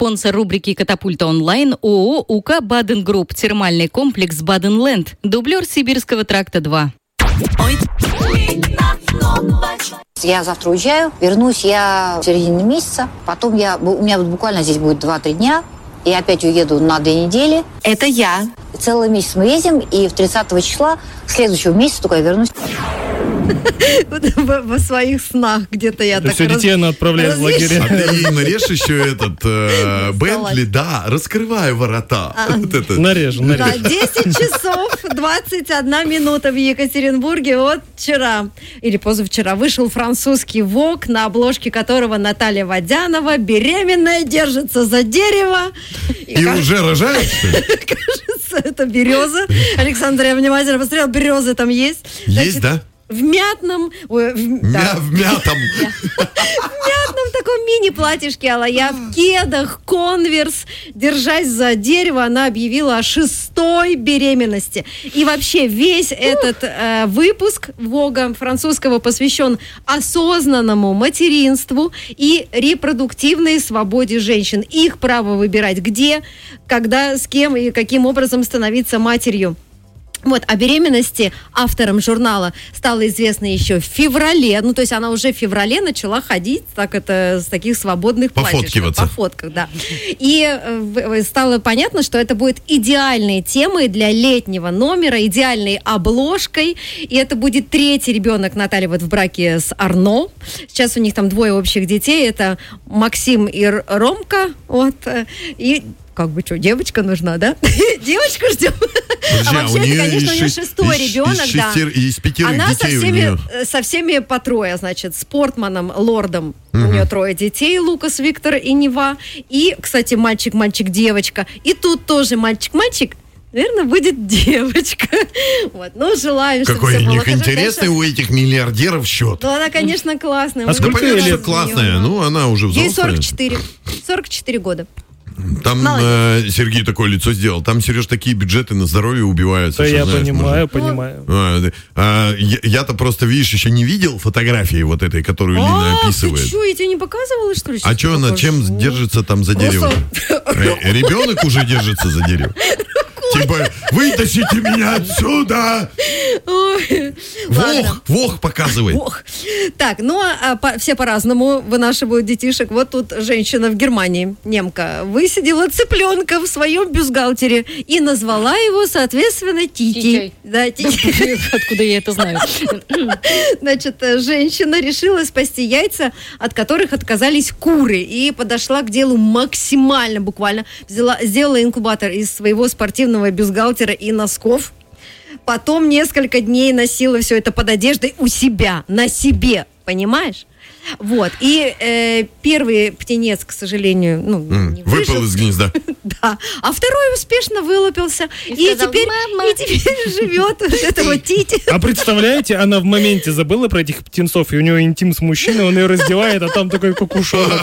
Спонсор рубрики «Катапульта онлайн» ООО «УК Баден Групп». Термальный комплекс «Баденленд». Дублер Сибирского тракта 2. Я завтра уезжаю, вернусь я в середине месяца. Потом у меня буквально здесь будет 2-3 дня. И опять уеду на 2 недели. Это я. Целый месяц мы ездим, и в 30 числа следующего месяца только я вернусь. Во своих снах где-то я так... Все, детей она отправляет в лагеря. А ты ей нарежь еще этот Бентли, да, раскрываю ворота. Нарежу. Да, 10 часов 21 минута в Екатеринбурге. Вот вчера, или позавчера, вышел французский Vogue, на обложке которого Наталья Водянова, беременная, держится за дерево. И уже рожает, что ли? Кажется, это береза. Александр, я внимательно посмотрел, березы там есть. Есть, да? В мятном... В мятом таком мини-платьишке а-ла-я, в кедах, конверс, держась за дерево, она объявила о 6-й беременности. И вообще весь этот выпуск Vogue французского посвящен осознанному материнству и репродуктивной свободе женщин. Их право выбирать где, когда, с кем и каким образом становиться матерью. Вот, о беременности автором журнала стало известно еще в феврале. Ну, то есть она уже в феврале начала ходить так это, с таких свободных платьишек. По фотках, да. И стало понятно, что это будет идеальной темой для летнего номера, идеальной обложкой. И это будет 3-й ребенок Натальи вот в браке с Арно. Сейчас у них там 2 общих детей. Это Максим и Ромка. Вот. И как бы что, девочка нужна, да? Девочку ждем. А вообще, это, конечно, у нее 6-й ребенок, да. Из 5 детей она у нее. со всеми по 3, значит, с Портманом, Лордом. У нее 3 детей, Лукас, Виктор и Нева. И, кстати, мальчик, девочка. И тут тоже мальчик. Наверное, будет девочка. Вот. Ну, желаю, чтобы какой все было. Какой интересный у этих миллиардеров счет. Ну, она, конечно, классная. А сколько лет? Классная. Ну, она уже взрослая. Ей 44. 44 года. Там Сергей такое лицо сделал. Там, Сереж, такие бюджеты на здоровье убиваются. Да, я знаешь, понимаю. Я-то просто, видишь, еще не видел фотографии вот этой, которую Лина описывает. Ты что, я тебе не показывала, что ли? А что она, чем держится там за дерево? Ребенок уже держится за дерево. Типа, вытащите меня отсюда! Вох, показывай. Так, все по-разному вынашивают детишек. Вот тут женщина в Германии, немка, высидела цыпленка в своем бюстгальтере и назвала его, соответственно, Титей. Да, Титей. Откуда я это знаю? Значит, женщина решила спасти яйца, от которых отказались куры, и подошла к делу максимально, буквально. Сделала инкубатор из своего спортивного бюстгальтера и носков. Потом несколько дней носила все это под одеждой у себя, на себе, понимаешь? Вот. И первый птенец, к сожалению, не выжил. Выпал из гнезда. Да. А второй успешно вылупился. И теперь живет вот этого Тити. А представляете, она в моменте забыла про этих птенцов, и у нее интим с мужчиной, он ее раздевает, а там такой кукушонок.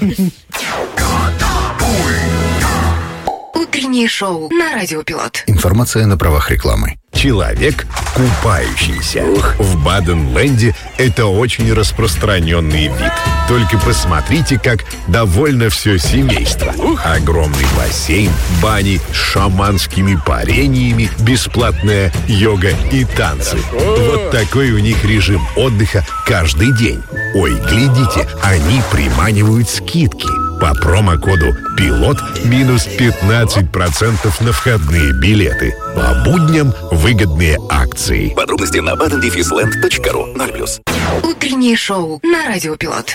Утреннее шоу на Радио Пилот. Информация на правах рекламы. Человек, купающийся. В Баденленде это очень распространенный вид. Только посмотрите, как довольно все семейство. Огромный бассейн, бани с шаманскими парениями, бесплатная йога и танцы. Вот такой у них режим отдыха каждый день. Ой, глядите, они приманивают скидки. По промокоду «Пилот» минус 15% на входные билеты. По будням выгодные акции. Подробности на badendefisland.ru 0+. Утреннее шоу на Радио Пилот.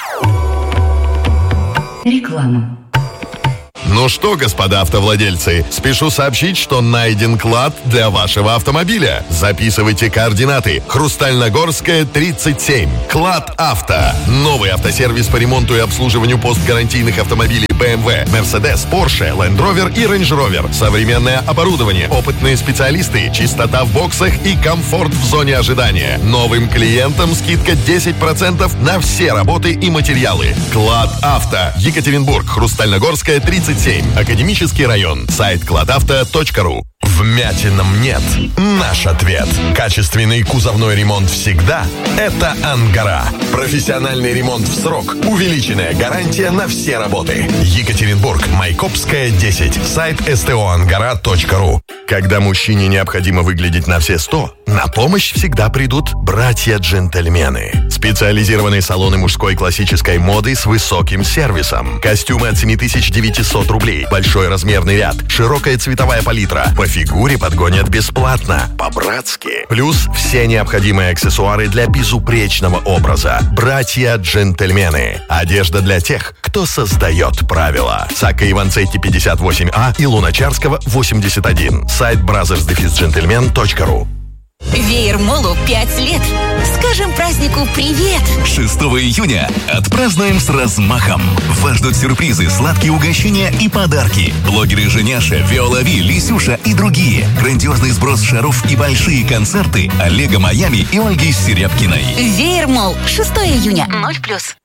Реклама. Ну что, господа автовладельцы, спешу сообщить, что найден клад для вашего автомобиля. Записывайте координаты. Хрустальногорская, 37. Клад Авто. Новый автосервис по ремонту и обслуживанию постгарантийных автомобилей BMW, Mercedes, Porsche, Land Rover и Range Rover. Современное оборудование, опытные специалисты, чистота в боксах и комфорт в зоне ожидания. Новым клиентам скидка 10% на все работы и материалы. Клад Авто. Екатеринбург, Хрустальногорская, 37. Академический район. Сайт кладавто.ру. Вмятинам нет. Наш ответ. Качественный кузовной ремонт всегда – это Ангара. Профессиональный ремонт в срок. Увеличенная гарантия на все работы. Екатеринбург, Майкопская, 10. Сайт stoangara.ru. Когда мужчине необходимо выглядеть на все 100, на помощь всегда придут братья-джентльмены. Специализированные салоны мужской классической моды с высоким сервисом. Костюмы от 7900 рублей. Большой размерный ряд. Широкая цветовая палитра. По фигуре подгонят бесплатно. По-братски. Плюс все необходимые аксессуары для безупречного образа. Братья-джентльмены. Одежда для тех, кто создает правила. Сакко Иванцетти 58А и Луначарского 81. Сайт brothers-gentlemen.ru. Веер Молу 5 лет. Скажем празднику привет. 6 июня отпразднуем с размахом. Вас ждут сюрпризы, сладкие угощения и подарки. Блогеры Женяша, Виола Ви, Лисюша и другие. Грандиозный сброс шаров и большие концерты Олега Майами и Ольги Серябкиной. Веер Молл. 6 июня. 0+.